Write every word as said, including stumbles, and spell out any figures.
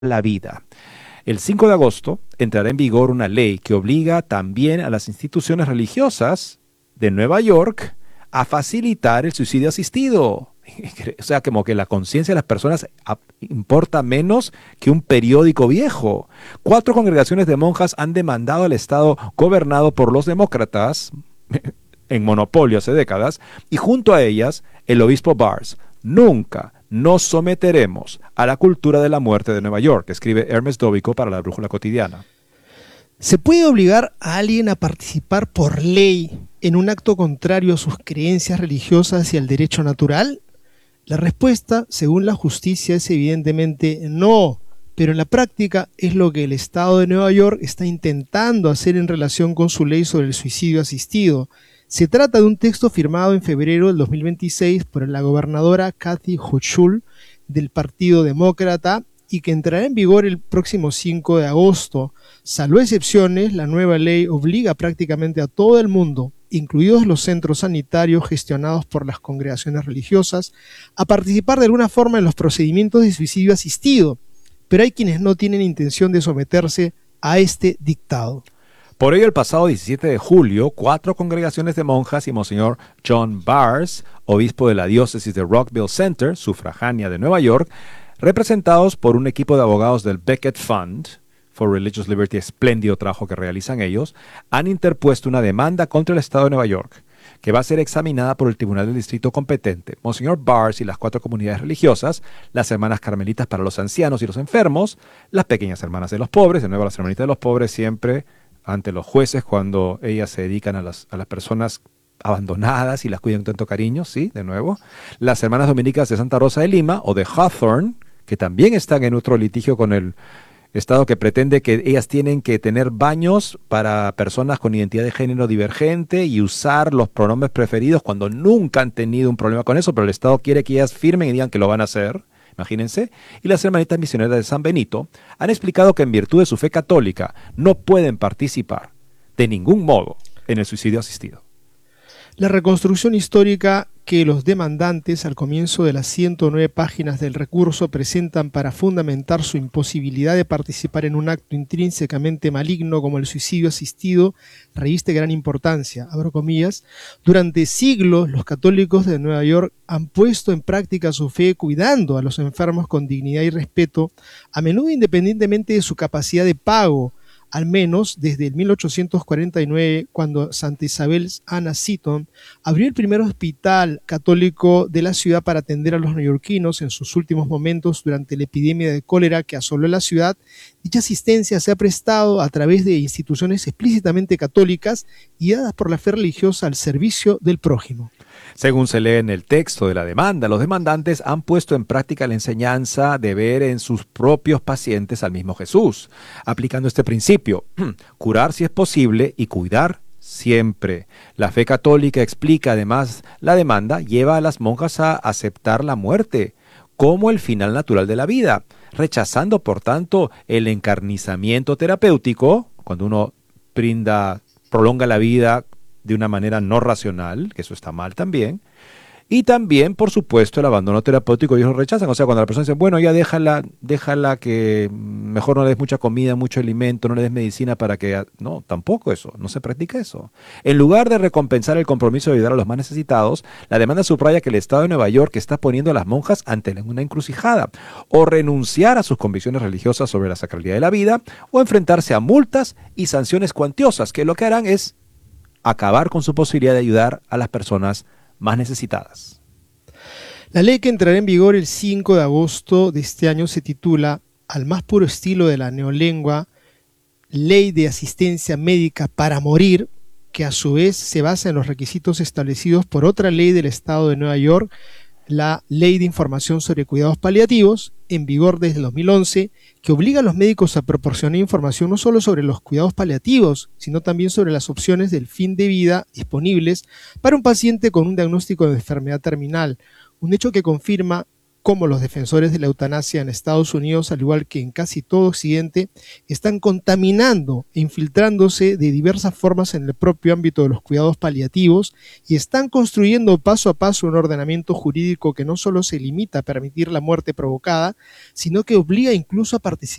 la vida. El cinco de agosto entrará en vigor una ley que obliga también a las instituciones religiosas de Nueva York a facilitar el suicidio asistido. O sea, como que la conciencia de las personas importa menos que un periódico viejo. Cuatro congregaciones de monjas han demandado al Estado gobernado por los demócratas en monopolio hace décadas, y junto a ellas el obispo Barrs. Nunca nos someteremos a la cultura de la muerte de Nueva York, escribe Hermes Dóbico para la Brújula Cotidiana. ¿Se puede obligar a alguien a participar por ley en un acto contrario a sus creencias religiosas y al derecho natural? La respuesta, según la justicia, es evidentemente no, pero en la práctica es lo que el Estado de Nueva York está intentando hacer en relación con su ley sobre el suicidio asistido. Se trata de un texto firmado en febrero del dos mil veintiséis por la gobernadora Kathy Hochul del Partido Demócrata y que entrará en vigor el próximo cinco de agosto. Salvo excepciones, la nueva ley obliga prácticamente a todo el mundo, incluidos los centros sanitarios gestionados por las congregaciones religiosas, a participar de alguna forma en los procedimientos de suicidio asistido, pero hay quienes no tienen intención de someterse a este dictado. Por ello, el pasado diecisiete de julio, cuatro congregaciones de monjas y Monseñor John Barrs, obispo de la diócesis de Rockville Center, sufragánea de Nueva York, representados por un equipo de abogados del Becket Fund for Religious Liberty, espléndido trabajo que realizan ellos, han interpuesto una demanda contra el Estado de Nueva York, que va a ser examinada por el Tribunal del Distrito competente. Monseñor Barrs y las cuatro comunidades religiosas, las Hermanas Carmelitas para los ancianos y los enfermos, las Pequeñas Hermanas de los pobres, de nuevo las Hermanitas de los pobres, siempre ante los jueces cuando ellas se dedican a las, a las personas abandonadas y las cuidan con tanto cariño, sí, de nuevo. Las Hermanas Dominicas de Santa Rosa de Lima o de Hawthorne, que también están en otro litigio con el Estado que pretende que ellas tienen que tener baños para personas con identidad de género divergente y usar los pronombres preferidos cuando nunca han tenido un problema con eso, pero el Estado quiere que ellas firmen y digan que lo van a hacer. Imagínense. Y las Hermanitas Misioneras de San Benito han explicado que en virtud de su fe católica no pueden participar de ningún modo en el suicidio asistido. La reconstrucción histórica que los demandantes al comienzo de las ciento nueve páginas del recurso presentan para fundamentar su imposibilidad de participar en un acto intrínsecamente maligno como el suicidio asistido reviste gran importancia. Abro comillas. Durante siglos los católicos de Nueva York han puesto en práctica su fe cuidando a los enfermos con dignidad y respeto, a menudo independientemente de su capacidad de pago, al menos desde el mil ochocientos cuarenta y nueve, cuando Santa Isabel Anna Seton abrió el primer hospital católico de la ciudad para atender a los neoyorquinos en sus últimos momentos durante la epidemia de cólera que asoló la ciudad. Dicha asistencia se ha prestado a través de instituciones explícitamente católicas y dadas por la fe religiosa al servicio del prójimo. Según se lee en el texto de la demanda, los demandantes han puesto en práctica la enseñanza de ver en sus propios pacientes al mismo Jesús, aplicando este principio, curar si es posible y cuidar siempre. La fe católica, explica además la demanda, lleva a las monjas a aceptar la muerte como el final natural de la vida, rechazando por tanto el encarnizamiento terapéutico, cuando uno brinda, prolonga la vida de una manera no racional, que eso está mal también, y también, por supuesto, el abandono terapéutico, ellos lo rechazan. O sea, cuando la persona dice, bueno, ya déjala, déjala que mejor no le des mucha comida, mucho alimento, no le des medicina para que... No, tampoco eso, no se practica eso. En lugar de recompensar el compromiso de ayudar a los más necesitados, la demanda subraya que el Estado de Nueva York está poniendo a las monjas ante una encrucijada, o renunciar a sus convicciones religiosas sobre la sacralidad de la vida, o enfrentarse a multas y sanciones cuantiosas, que lo que harán es acabar con su posibilidad de ayudar a las personas más necesitadas. La ley que entrará en vigor el cinco de agosto de este año se titula, al más puro estilo de la neolengua, Ley de Asistencia Médica para Morir, que a su vez se basa en los requisitos establecidos por otra ley del Estado de Nueva York, la Ley de Información sobre Cuidados Paliativos, en vigor desde el dos mil once, que obliga a los médicos a proporcionar información no solo sobre los cuidados paliativos, sino también sobre las opciones del fin de vida disponibles para un paciente con un diagnóstico de enfermedad terminal, un hecho que confirma cómo los defensores de la eutanasia en Estados Unidos, al igual que en casi todo Occidente, están contaminando e infiltrándose de diversas formas en el propio ámbito de los cuidados paliativos y están construyendo paso a paso un ordenamiento jurídico que no solo se limita a permitir la muerte provocada, sino que obliga incluso a participar